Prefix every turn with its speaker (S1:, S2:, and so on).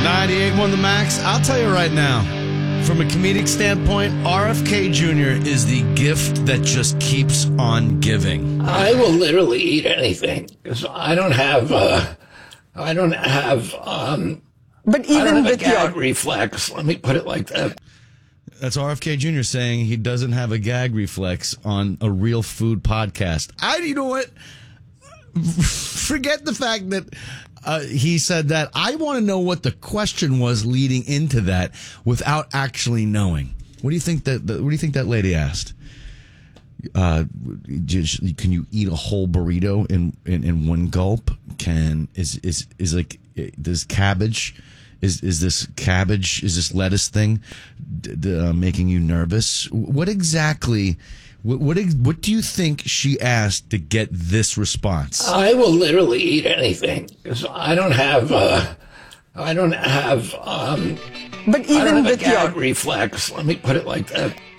S1: 98.1 The Max. I'll tell you right now, from a comedic standpoint, RFK Jr. is the gift that just keeps on giving.
S2: I will literally eat anything because I don't have a gag reflex. Let me put it like that.
S1: That's RFK Jr. saying he doesn't have a gag reflex on a real food podcast. You know what? Forget the fact that he said that. I want to know what the question was leading into that without actually knowing. What do you think that lady asked? Can you eat a whole burrito in one gulp? Is this lettuce thing making you nervous? What exactly? What do you think she asked to get this response?
S2: I will literally eat anything because I don't have a gag reflex. Let me put it like that.